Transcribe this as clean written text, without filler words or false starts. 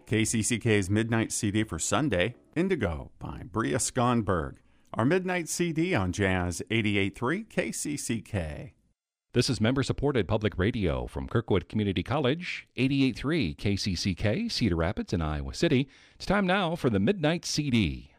KCCK's Midnight CD for Sunday, Indigo by Bria Skonberg. Our Midnight CD on Jazz 88.3 KCCK. This is member-supported public radio from Kirkwood Community College, 88.3 KCCK, Cedar Rapids and Iowa City. It's time now for the Midnight CD.